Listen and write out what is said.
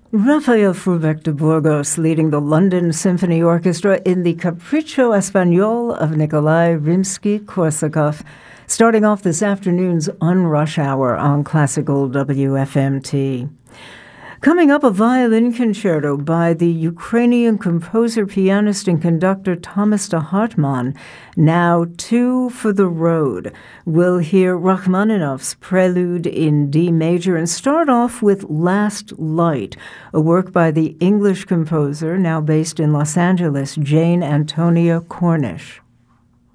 Rafael Frubeck de Burgos leading the London Symphony Orchestra in the Capriccio Espagnol of Nikolai Rimsky-Korsakov, starting off this afternoon's Unrush Hour on Classical WFMT. Coming up, a violin concerto by the Ukrainian composer, pianist, and conductor Thomas de Hartmann, Now Two for the Road. We'll hear Rachmaninoff's Prelude in D major and start off with Last Light, a work by the English composer, now based in Los Angeles, Jane Antonia Cornish.